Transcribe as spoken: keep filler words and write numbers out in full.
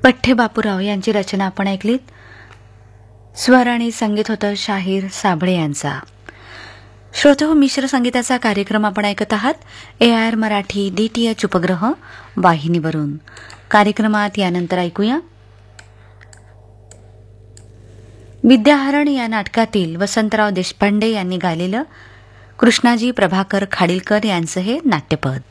पठ्ठे बापूराव यांची रचना आपण ऐकलीत. स्वर आणि संगीत होतं शाहीर साबळे यांचा. श्रोतो, मिश्र संगीताचा कार्यक्रम आपण ऐकत आहात ए I R Marathi D T H उपग्रह वाहिनीवरून. कार्यक्रमात यानंतर ऐकूया विद्याहरण या नाटकातील वसंतराव देशपांडे यांनी गायलेलं कृष्णाजी प्रभाकर खाडीलकर यांचं हे नाट्यपद.